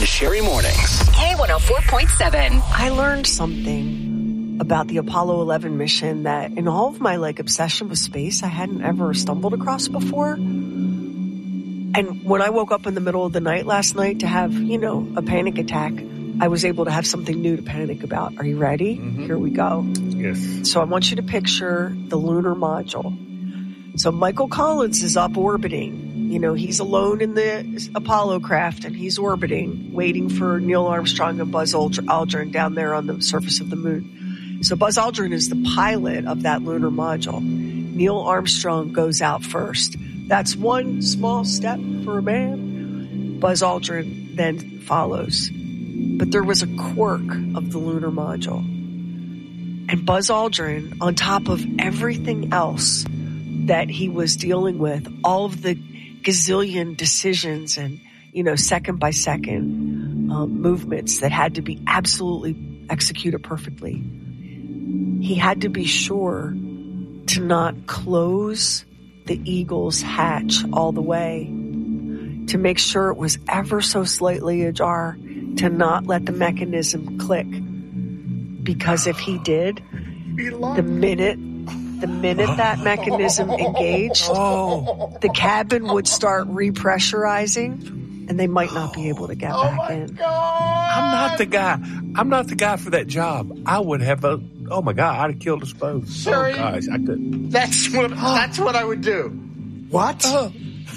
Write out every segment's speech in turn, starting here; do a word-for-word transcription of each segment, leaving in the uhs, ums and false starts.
and Sherry Mornings. K one oh four point seven. I learned something about the Apollo eleven mission that in all of my like obsession with space, I hadn't ever stumbled across before. And when I woke up in the middle of the night last night to have, you know, a panic attack, I was able to have something new to panic about. Are you ready? Mm-hmm. Here we go. Yes. So I want you to picture the lunar module. So Michael Collins is up orbiting. You know, he's alone in the Apollo craft and he's orbiting, waiting for Neil Armstrong and Buzz Aldrin down there on the surface of the moon. So Buzz Aldrin is the pilot of that lunar module. Neil Armstrong goes out first. That's one small step for a man. Buzz Aldrin then follows. But there was a quirk of the lunar module. And Buzz Aldrin, on top of everything else that he was dealing with, all of the gazillion decisions and, you know, second by second um, movements that had to be absolutely executed perfectly. He had to be sure to not close the Eagle's hatch all the way, to make sure it was ever so slightly ajar, to not let the mechanism click. Because if he did, the minute The minute that mechanism engaged, oh. the cabin would start repressurizing, and they might not be able to get oh back my in. God. I'm not the guy. I'm not the guy for that job. I would have a. Oh my God! I'd have killed us both. Sherry, oh gosh, I could. That's what. That's what I would do. What? Oh.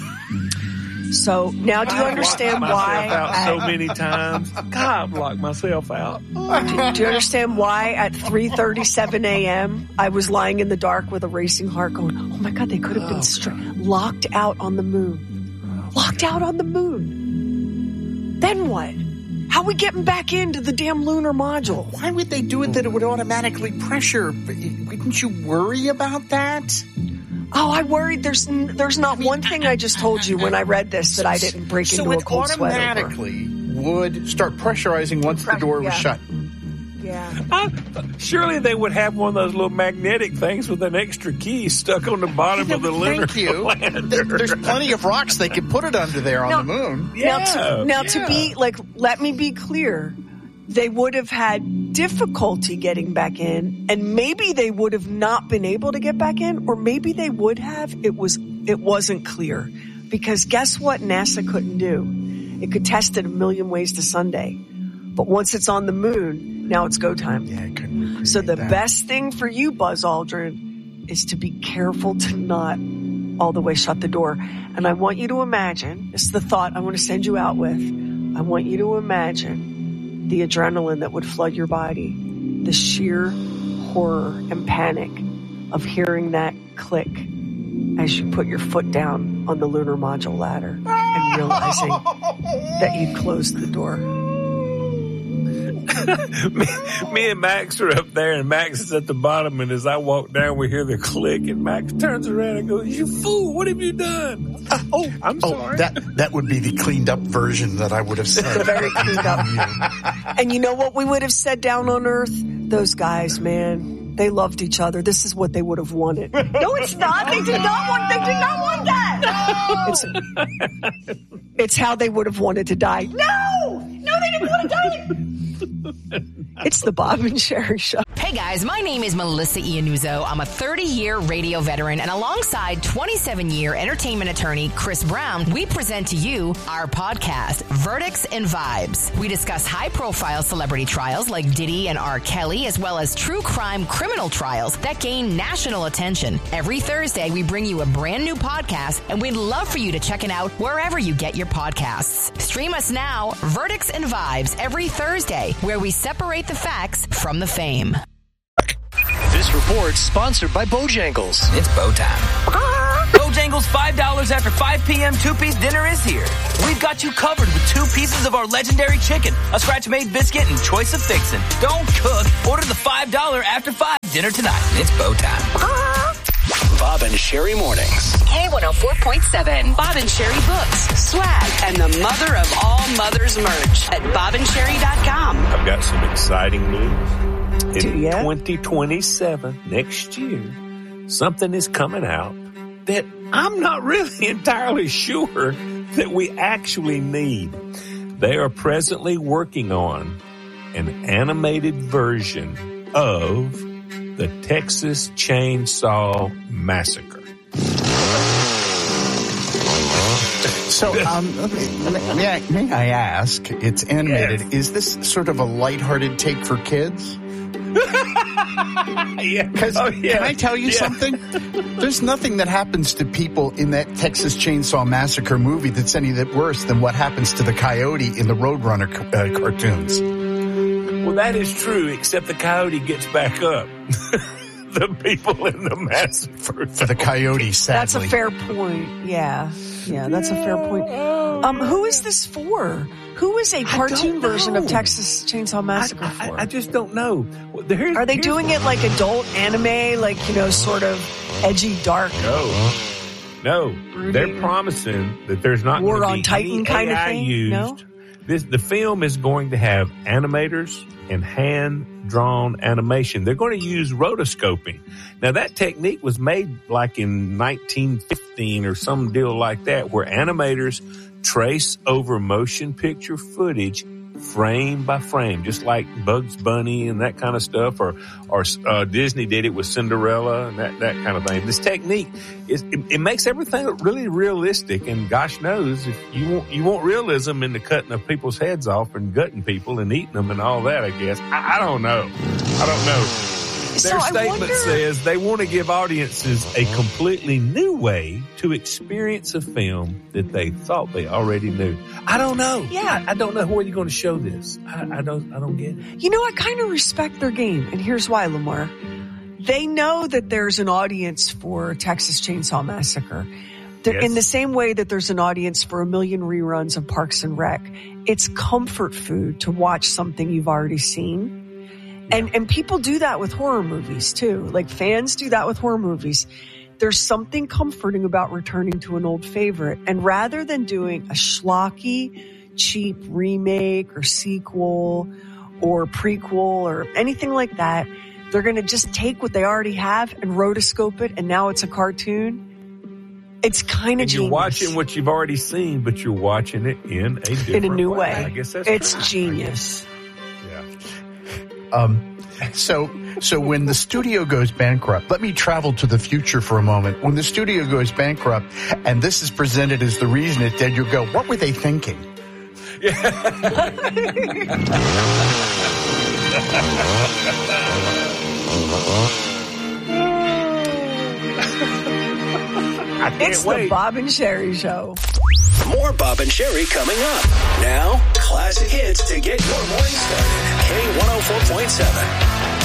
So now, do you understand I why? Out at, so many times. God, locked myself out. Do, do you understand why at three thirty-seven a.m. I was lying in the dark with a racing heart, going, "Oh my God, they could have been oh, stra- locked out on the moon, locked out on the moon. Then what? How are we getting back into the damn lunar module? Why would they do it that it would automatically pressure? Wouldn't you worry about that?" Oh, I worried. There's there's not one thing I just told you when I read this that I didn't break so into a cold sweat over. So it automatically would start pressurizing once the door was yeah. shut. Yeah. I, surely they would have one of those little magnetic things with an extra key stuck on the bottom yeah, of the lunar thank you. lander. There's plenty of rocks they could put it under there on now, the moon. Yeah. Now, to, now yeah. to be like, let me be clear. They would have had difficulty getting back in, and maybe they would have not been able to get back in, or maybe they would have. It was, it wasn't clear. Because guess what NASA couldn't do? It could test it a million ways to Sunday. But once it's on the moon, now it's go time. Yeah, I couldn't So the that. best thing for you, Buzz Aldrin, is to be careful to not all the way shut the door. And I want you to imagine, this is the thought I want to send you out with. I want you to imagine the adrenaline that would flood your body, the sheer horror and panic of hearing that click as you put your foot down on the lunar module ladder and realizing that you'd closed the door. me, me and Max are up there, and Max is at the bottom, and as I walk down, we hear the click, and Max turns around and goes, "You fool, what have you done?" Uh, oh, I'm oh, sorry. That, that would be the cleaned up version that I would have said. Very cleaned up. And you know what we would have said down on Earth? Those guys, man, they loved each other. This is what they would have wanted. No, it's not. They did not want, they did not want that. No. It's, it's how they would have wanted to die. No! No, they didn't want to die. It's the Bob and Sherry Show. Hey guys, my name is Melissa Iannuzzo. I'm a thirty-year radio veteran, and alongside twenty-seven-year entertainment attorney Chris Brown, we present to you our podcast, Verdicts and Vibes. We discuss high-profile celebrity trials like Diddy and R. Kelly, as well as true crime criminal trials that gain national attention. Every Thursday, we bring you a brand new podcast, and we'd love for you to check it out wherever you get your podcasts. Stream us now, Verdicts and Vibes, every Thursday, where we separate the facts from the fame. This report sponsored by Bojangles. It's bow time. Bojangles five dollars after five p.m. two-piece dinner is here. We've got you covered with two pieces of our legendary chicken, a scratch-made biscuit, and choice of fixin'. Don't cook. Order the five dollars after five dinner tonight. It's bow time. Bob and Sherry Mornings. K one oh four point seven. Bob and Sherry books, swag, and the mother of all mothers merch at bob and sherry dot com. I've got some exciting news. In Yeah. twenty twenty-seven, next year, something is coming out that I'm not really entirely sure that we actually need. They are presently working on an animated version of the Texas Chainsaw Massacre. So, um, may, I, may I ask, it's animated, yes. Is this sort of a lighthearted take for kids? yeah. Because oh, yeah. Can I tell you yeah. something? There's nothing that happens to people in that Texas Chainsaw Massacre movie that's any that worse than what happens to the coyote in the Roadrunner uh, cartoons. Well, that is true, except the coyote gets back up. The people in the massacre. For the coyote, sadly. That's a fair point. Yeah. Yeah, that's a fair point. Um, who is this for? Who is a cartoon version of Texas Chainsaw Massacre I, for? I, I just don't know. Well, here's, Are they doing it like adult anime, like, you know, sort of edgy, dark? No. No. Brooding. They're promising that there's not War going on to be Titan any kind A I of thing? used. No? This, the film is going to have animators and hand-drawn animation. They're going to use rotoscoping. Now, that technique was made like in nineteen fifteen or some deal like that, where animators trace over motion picture footage frame by frame, just like Bugs Bunny and that kind of stuff, or or uh, Disney did it with Cinderella and that, that kind of thing. This technique, is it, it makes everything really realistic, and gosh knows if you want you want realism in the cutting of people's heads off and gutting people and eating them and all that, I guess. I, I don't know. I don't know. So Their I statement wonder... says they want to give audiences a completely new way to experience a film that they thought they already knew. I don't know. Yeah. I, I don't know where you're going to show this. I, I don't I don't get it. You know, I kind of respect their game, and here's why, Lamar. They know that there's an audience for Texas Chainsaw Massacre. Yes. In the same way that there's an audience for a million reruns of Parks and Rec. It's comfort food to watch something you've already seen. And and people do that with horror movies too. Like fans do that with horror movies. There's something comforting about returning to an old favorite. And rather than doing a schlocky, cheap remake or sequel or prequel or anything like that, they're going to just take what they already have and rotoscope it, and now it's a cartoon. It's kind of genius. You're watching what you've already seen, but you're watching it in a different in a new way. way. I guess that's it's true. genius. Um, so, so when the studio goes bankrupt, let me travel to the future for a moment. When the studio goes bankrupt and this is presented as the reason it did, you go, what were they thinking? Yeah. I can't it's wait. The Bob and Sherry Show. More Bob and Sherry coming up. Now, classic hits to get your morning started. K one oh four point seven.